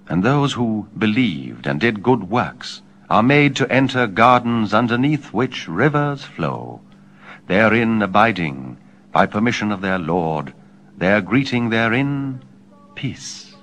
And those who believed and did good works are made to enter gardens underneath which rivers flow, therein abiding by permission of their Lord, their greeting therein, peace.